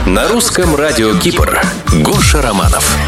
На русском радио Кипр. Гоша Романов.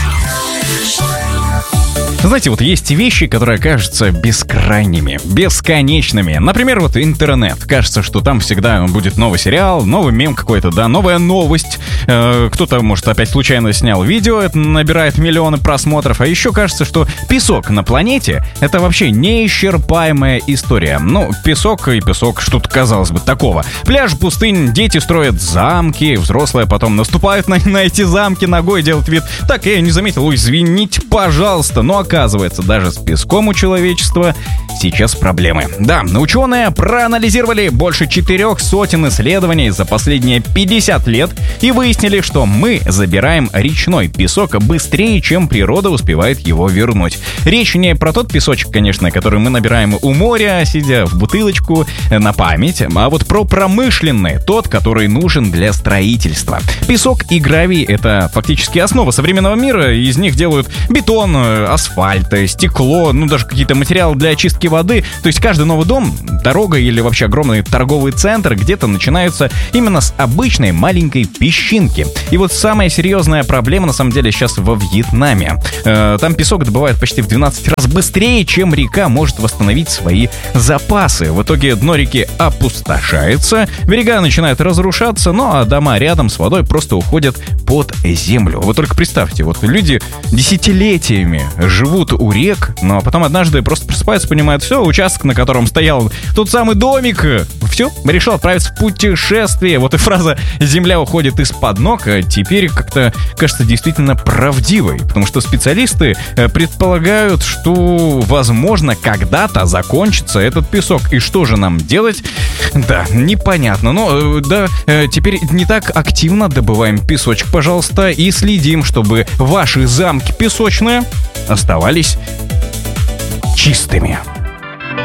Знаете, вот есть вещи, которые кажутся бескрайними, бесконечными. Например, вот интернет. Кажется, что там всегда будет новый сериал, новый мем какой-то, да, новая новость. Кто-то, может, опять случайно снял видео, это набирает миллионы просмотров. А еще кажется, что песок на планете — это вообще неисчерпаемая история. Ну, песок и песок, что-то, казалось бы, такого. Пляж, пустынь, дети строят замки, взрослые потом наступают на эти замки ногой, делают вид: так, я не заметил, извините, пожалуйста. Но оказывается, даже с песком у человечества сейчас проблемы. Да, ученые проанализировали больше 400 исследований за последние 50 лет и выяснили, что мы забираем речной песок быстрее, чем природа успевает его вернуть. Речь не про тот песочек, конечно, который мы набираем у моря, сидя в бутылочку на память, а вот про промышленный, тот, который нужен для строительства. Песок и гравий — это фактически основа современного мира. Из них делают бетон, асфальт, стекло, даже какие-то материалы для очистки воды. То есть каждый новый дом, дорога или вообще огромный торговый центр где-то начинаются именно с обычной маленькой песчинки. И вот самая серьезная проблема на самом деле сейчас во Вьетнаме. Там песок добывают почти в 12 раз быстрее, чем река может восстановить свои запасы. В итоге дно реки опустошается, берега начинают разрушаться, а дома рядом с водой просто уходят под землю. Вы только представьте, вот люди десятилетиями живут у рек, но потом однажды просто просыпаются, понимают: все, участок, на котором стоял тот самый домик, все, решил отправиться в путешествие. Вот и фраза «земля уходит из-под ног» теперь как-то кажется действительно правдивой, потому что специалисты предполагают, что, возможно, когда-то закончится этот песок. И что же нам делать? Да, непонятно. Но да, теперь не так активно добываем песочек, пожалуйста, и следим, чтобы ваши замки песочные оставались чистыми.